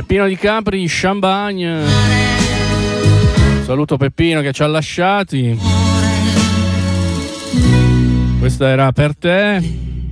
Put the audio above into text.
Peppino di Capri, Champagne. Saluto Peppino che ci ha lasciati. Questa era per te.